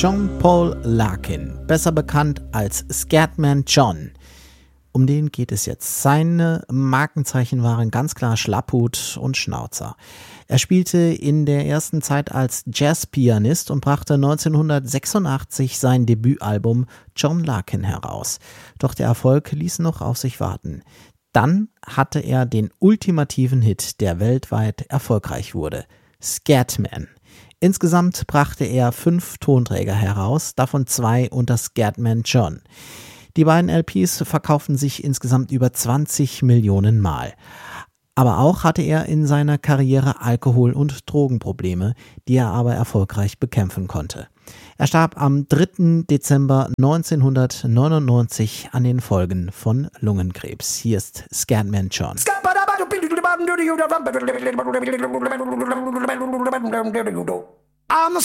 John Paul Larkin, besser bekannt als Scatman John. Um den geht es jetzt. Seine Markenzeichen waren ganz klar Schlapphut und Schnauzer. Er spielte in der ersten Zeit als Jazzpianist und brachte 1986 sein Debütalbum John Larkin heraus. Doch der Erfolg ließ noch auf sich warten. Dann hatte er den ultimativen Hit, der weltweit erfolgreich wurde: Scatman. Insgesamt brachte er 5 Tonträger heraus, davon 2 unter Scatman John. Die beiden LPs verkauften sich insgesamt über 20 Millionen Mal. Aber auch hatte er in seiner Karriere Alkohol- und Drogenprobleme, die er aber erfolgreich bekämpfen konnte. Er starb am 3. Dezember 1999 an den Folgen von Lungenkrebs. Hier ist Scatman John. I'm